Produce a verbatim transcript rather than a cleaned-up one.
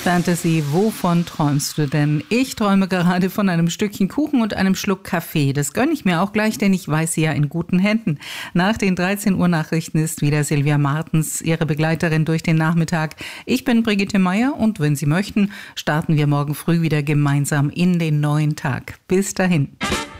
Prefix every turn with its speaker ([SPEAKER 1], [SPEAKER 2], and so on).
[SPEAKER 1] Fantasy, wovon träumst du denn? Ich träume gerade von einem Stückchen Kuchen und einem Schluck Kaffee. Das gönne ich mir auch gleich, denn ich weiß sie ja in guten Händen. Nach den dreizehn Uhr Nachrichten ist wieder Silvia Martens, ihre Begleiterin durch den Nachmittag. Ich bin Brigitte Meier und wenn Sie möchten, starten wir morgen früh wieder gemeinsam in den neuen Tag. Bis dahin.